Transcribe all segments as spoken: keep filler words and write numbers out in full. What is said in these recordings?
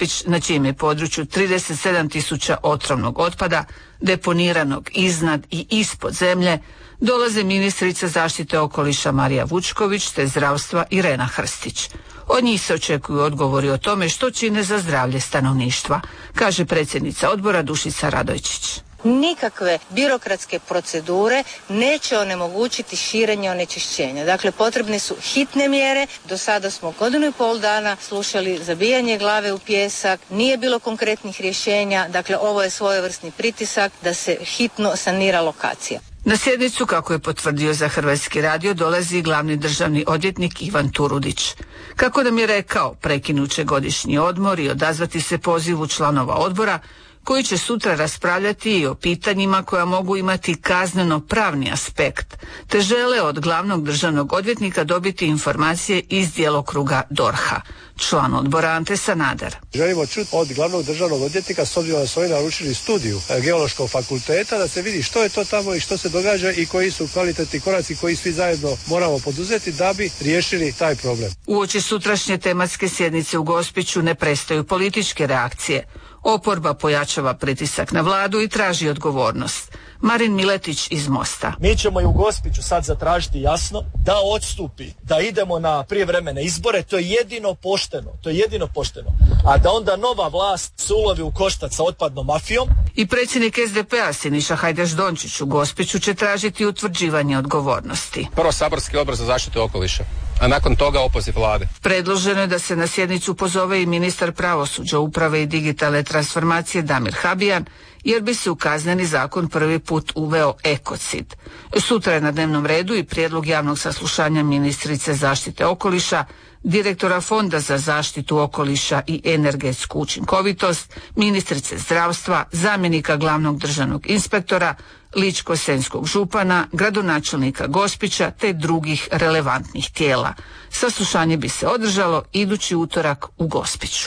Gospić, na čijem je području trideset sedam tisuća otrovnog otpada deponiranog iznad i ispod zemlje, dolaze ministrica zaštite okoliša Marija Vučković te zdravstva Irena Hrstić. Od njih se očekuju odgovori o tome što čine za zdravlje stanovništva, kaže predsjednica odbora Dušica Radojčić. Nikakve birokratske procedure neće onemogućiti širenje onečišćenja. Dakle, potrebne su hitne mjere. Do sada smo godinu i pol dana slušali zabijanje glave u pijesak, nije bilo konkretnih rješenja, dakle ovo je svojevrsni pritisak da se hitno sanira lokacija. Na sjednicu, kako je potvrdio za Hrvatski radio, dolazi glavni državni odvjetnik Ivan Turudić. Kako nam je rekao, prekinut će godišnji odmor i odazvati se pozivu članova odbora, koji će sutra raspravljati i o pitanjima koja mogu imati kazneno-pravni aspekt, te žele od glavnog državnog odvjetnika dobiti informacije iz djelokruga D O R H-a. Član odbora Ante Sanader. Želimo čuti od glavnog državnog odvjetnika, s obzirom da su oni naručili studiju Geološkog fakulteta, da se vidi što je to tamo i što se događa i koji su kvalitetni koraci koji svi zajedno moramo poduzeti da bi riješili taj problem. Uoči sutrašnje tematske sjednice u Gospiću ne prestaju političke reakcije. Oporba pojačava pritisak na vladu i traži odgovornost. Marin Miletić iz Mosta. Mi ćemo i u Gospiću sad zatražiti jasno da odstupi, da idemo na prijevremene izbore, to je jedino pošteno, to je jedino pošteno. A da onda nova vlast se ulovi u koštac sa otpadnom mafijom. I predsjednik S D P-a Siniša Hajdaš Dončić u Gospiću će tražiti utvrđivanje odgovornosti. Prvo saborski odbor za zaštitu okoliša, a nakon toga opoziv vlade. Predloženo je da se na sjednicu pozove i ministar pravosuđa, uprave i digitalne transformacije Damir Habijan, jer bi se u kazneni zakon prvi put uveo ekocid. Sutra je na dnevnom redu i prijedlog javnog saslušanja ministrice zaštite okoliša, direktora Fonda za zaštitu okoliša i energetsku učinkovitost, ministrice zdravstva, zamjenika glavnog državnog inspektora, Ličko-senjskog župana, gradonačelnika Gospića te drugih relevantnih tijela. Saslušanje bi se održalo idući utorak u Gospiću.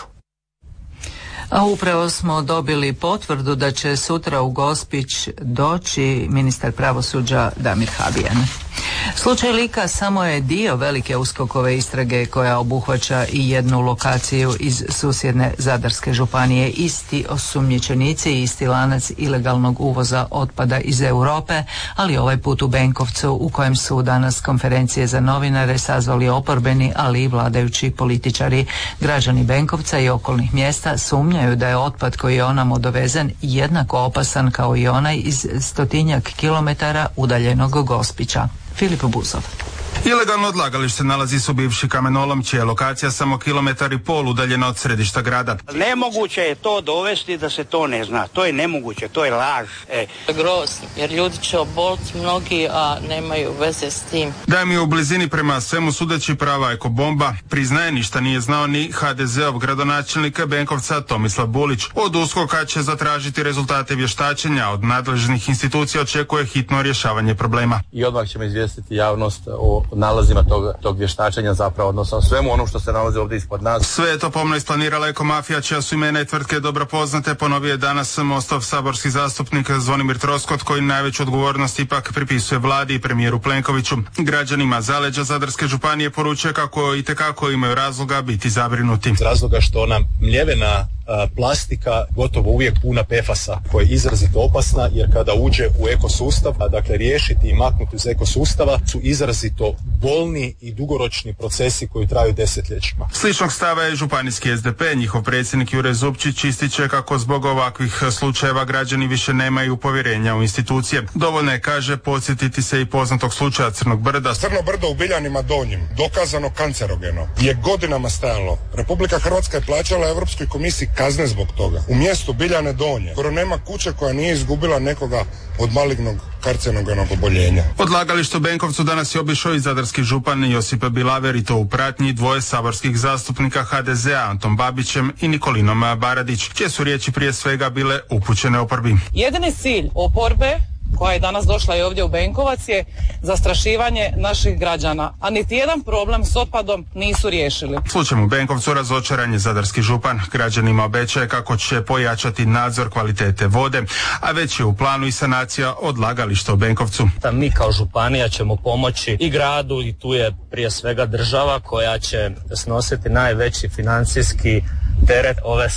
A upravo smo dobili potvrdu da će sutra u Gospić doći ministar pravosuđa Damir Habijan. Slučaj Lika samo je dio velike uskokove istrage koja obuhvaća i jednu lokaciju iz susjedne Zadarske županije. Isti osumnjičenici i isti lanac ilegalnog uvoza otpada iz Europe, ali ovaj put u Benkovcu, u kojem su danas konferencije za novinare sazvali oporbeni, ali i vladajući političari. Građani Benkovca i okolnih mjesta sumnjaju da je otpad koji je onamo dovezen jednako opasan kao i onaj iz stotinjak kilometara udaljenog Gospića. Filip Buzov. Ilegalno odlagalište nalazi se u bivši kamenolom, čija je lokacija samo kilometar i pol udaljena od središta grada. Nemoguće je to dovesti da se to ne zna. To je nemoguće, to je laž. E. Grozno, jer ljudi će oboliti mnogi, a nemaju veze s tim. Da mi je u blizini prema svemu sudeći prava ekobomba, priznaje ništa nije znao ni ha de zeov gradonačelnik Benkovca Tomislav Bulić. Od uskoka će zatražiti rezultate vještačenja, od nadležnih institucija očekuje hitno rješavanje problema. I odmah ćemo izvijestiti javnost o nalazima tog, tog vještačenja, zapravo, odnosno svemu onom što se nalazi ovdje ispod nas. Sve je to pomno isplanirala ekomafija, čija su imena i tvrtke dobro poznate, ponovio je danas Mostov saborski zastupnik Zvonimir Troskot, koji najveću odgovornost ipak pripisuje vladi i premijeru Plenkoviću. Građanima zaleđa Zadarske županije poručuje kako itekako imaju razloga biti zabrinuti. Iz razloga što nam mljevena plastika gotovo uvijek puna pe ef asa, koja je izrazito opasna, jer kada uđe u ekosustav, a dakle riješiti i maknuti iz ekosustava, su izrazito bolni i dugoročni procesi koji traju desetljećima. Sličnog stava je županijski es de pe. Njihov predsjednik Jure Zupčić ističe kako zbog ovakvih slučajeva građani više nemaju povjerenja u institucije. Dovoljno je, kaže, podsjetiti se i poznatog slučaja Crnog brda. Crno brdo u Biljanima Donjim, dokazano kancerogeno, je godinama stajalo. Republika Hrvatska je plaćala Europskoj komisiji kazne zbog toga. U mjestu Biljane Donje skoro nema kuće koja nije izgubila nekoga od malignog karcinogenog oboljenja. Odlagalište u Benkovcu danas je obišao i zadarski župan Josip Bilaver, i to u pratnji dvoje saborskih zastupnika ha de zea, Antom Babićem i Nikolinom Baradić, čije su riječi prije svega bile upućene oporbi. Jedini cilj oporbe koja je danas došla i ovdje u Benkovac je zastrašivanje naših građana, a niti jedan problem s otpadom nisu riješili. Slučajem u Benkovcu razočaran je zadarski župan. Građanima obećaje kako će pojačati nadzor kvalitete vode, a već je u planu i sanacija odlagališta u Benkovcu. Mi kao županija ćemo pomoći i gradu, i tu je prije svega država koja će snositi najveći financijski teret ove